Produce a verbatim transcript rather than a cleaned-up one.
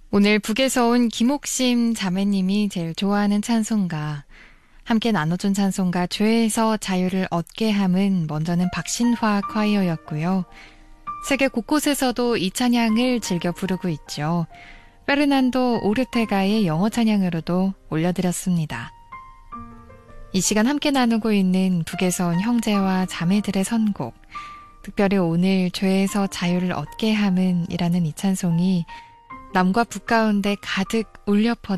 오늘 북에서 온 김옥심 자매님이 제일 좋아하는 찬송가, 함께 나눠준 찬송가 죄에서 자유를 얻게 함은 먼저는 박신화 콰이어였고요. 세계 곳곳에서도 이 찬양을 즐겨 부르고 있죠. 페르난도 오르테가의 영어 찬양으로도 올려드렸습니다. 이 시간 함께 나누고 있는 북에서 온 형제와 자매들의 선곡, 특별히 오늘 죄에서 자유를 얻게 함은 이라는 이 찬송이 남과 북 가운데 가득 울려 퍼